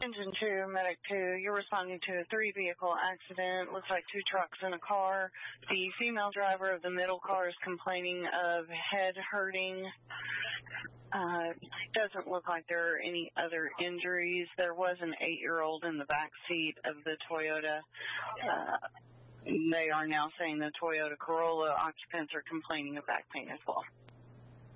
Engine 2, Medic 2, you're responding to a 3-vehicle accident. Looks like 2 trucks and a car. The female driver of the middle car is complaining of head hurting. Doesn't look like there are any other injuries. There was an 8-year-old in the back seat of the Toyota. They are now saying the Toyota Corolla occupants are complaining of back pain as well.